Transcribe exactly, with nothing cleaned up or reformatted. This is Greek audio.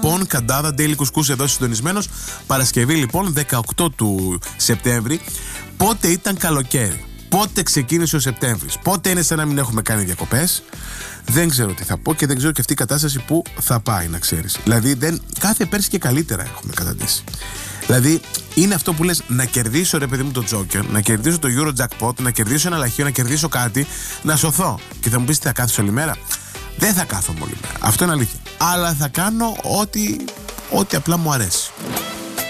Πον Καντάδα, Daily Couscous εδώ συντονισμένος. Παρασκευή λοιπόν, δεκαοκτώ του Σεπτέμβρη. Πότε ήταν καλοκαίρι? Πότε ξεκίνησε ο Σεπτέμβρης? Πότε είναι σαν να μην έχουμε κάνει διακοπές? Δεν ξέρω τι θα πω και δεν ξέρω και αυτή η κατάσταση που θα πάει, να ξέρεις. Δηλαδή, δεν, κάθε πέρσι και καλύτερα έχουμε καταντήσει. Δηλαδή, είναι αυτό που λες, να κερδίσω ρε παιδί μου το Joker, να κερδίσω το Eurojackpot, να κερδίσω ένα λαχείο, να κερδίσω κάτι, να σωθώ. Και θα μου πεις, τι θα κάθεις όλη μέρα? Δεν θα κάθομαι όλη μέρα. Αυτό είναι αλήθεια. Αλλά θα κάνω ό,τι, ό,τι απλά μου αρέσει.